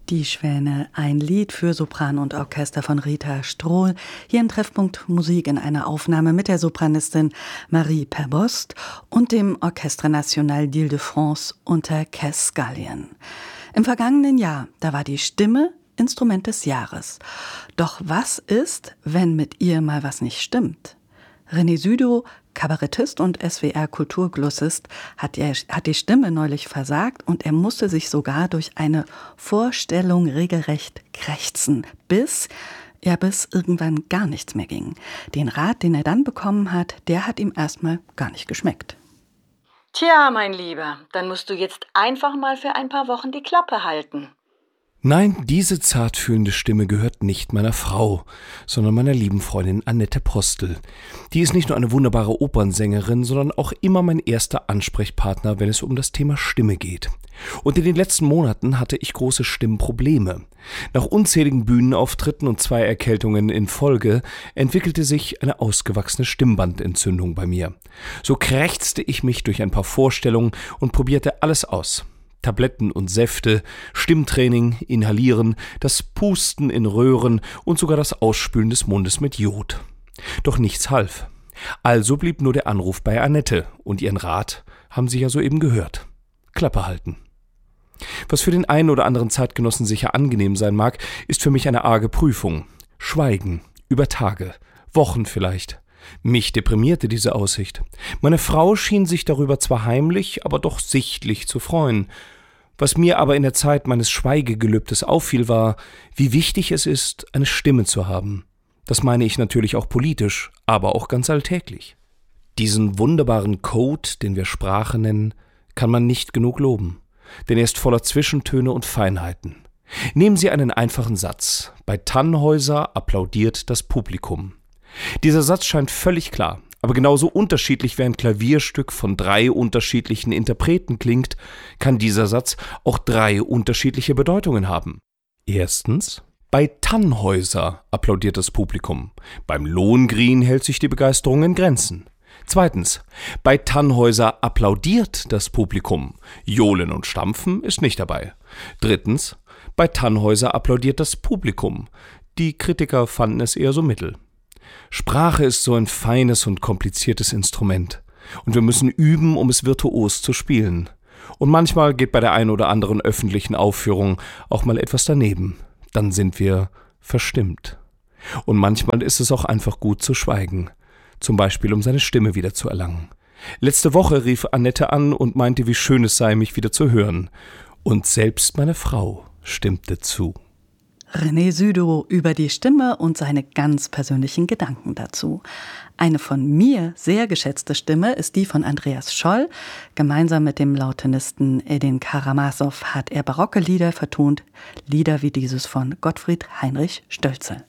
Die Schwäne, ein Lied für Sopran und Orchester von Rita Strohl, hier im Treffpunkt Musik in einer Aufnahme mit der Sopranistin Marie Perbost und dem Orchestre National d'Île-de-France unter Cass Scullion. Im vergangenen Jahr, da war die Stimme Instrument des Jahres. Doch was ist, wenn mit ihr mal was nicht stimmt? René Südow, Kabarettist und SWR-Kulturglossist, hat die Stimme neulich versagt und er musste sich sogar durch eine Vorstellung regelrecht krächzen, bis irgendwann gar nichts mehr ging. Den Rat, den er dann bekommen hat, der hat ihm erstmal gar nicht geschmeckt. Tja, mein Lieber, dann musst du jetzt einfach mal für ein paar Wochen die Klappe halten. Nein, diese zartfühlende Stimme gehört nicht meiner Frau, sondern meiner lieben Freundin Annette Postel. Die ist nicht nur eine wunderbare Opernsängerin, sondern auch immer mein erster Ansprechpartner, wenn es um das Thema Stimme geht. Und in den letzten Monaten hatte ich große Stimmprobleme. Nach unzähligen Bühnenauftritten und 2 Erkältungen in Folge entwickelte sich eine ausgewachsene Stimmbandentzündung bei mir. So krächzte ich mich durch ein paar Vorstellungen und probierte alles aus. Tabletten und Säfte, Stimmtraining, Inhalieren, das Pusten in Röhren und sogar das Ausspülen des Mundes mit Jod. Doch nichts half. Also blieb nur der Anruf bei Annette und ihren Rat haben Sie ja soeben gehört. Klappe halten. Was für den einen oder anderen Zeitgenossen sicher angenehm sein mag, ist für mich eine arge Prüfung. Schweigen, über Tage, Wochen vielleicht. Mich deprimierte diese Aussicht. Meine Frau schien sich darüber zwar heimlich, aber doch sichtlich zu freuen. Was mir aber in der Zeit meines Schweigegelübdes auffiel, war, wie wichtig es ist, eine Stimme zu haben. Das meine ich natürlich auch politisch, aber auch ganz alltäglich. Diesen wunderbaren Code, den wir Sprache nennen, kann man nicht genug loben, denn er ist voller Zwischentöne und Feinheiten. Nehmen Sie einen einfachen Satz. Bei Tannhäuser applaudiert das Publikum. Dieser Satz scheint völlig klar, aber genauso unterschiedlich wie ein Klavierstück von 3 unterschiedlichen Interpreten klingt, kann dieser Satz auch 3 unterschiedliche Bedeutungen haben. Erstens: Bei Tannhäuser applaudiert das Publikum. Beim Lohengrin hält sich die Begeisterung in Grenzen. Zweitens: Bei Tannhäuser applaudiert das Publikum. Johlen und Stampfen ist nicht dabei. Drittens: Bei Tannhäuser applaudiert das Publikum. Die Kritiker fanden es eher so mittel. Sprache ist so ein feines und kompliziertes Instrument. Und wir müssen üben, um es virtuos zu spielen. Und manchmal geht bei der einen oder anderen öffentlichen Aufführung auch mal etwas daneben. Dann sind wir verstimmt. Und manchmal ist es auch einfach gut zu schweigen. Zum Beispiel, um seine Stimme wieder zu erlangen. Letzte Woche rief Annette an und meinte, wie schön es sei, mich wieder zu hören. Und selbst meine Frau stimmte zu. René Südow über die Stimme und seine ganz persönlichen Gedanken dazu. Eine von mir sehr geschätzte Stimme ist die von Andreas Scholl. Gemeinsam mit dem Lautenisten Edin Karamazov hat er barocke Lieder vertont, Lieder wie dieses von Gottfried Heinrich Stölzel.